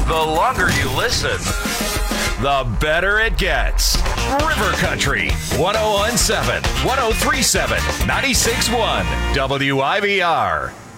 The longer you listen, the better it gets. River Country, 1017, 1037, 96.1, WIBR.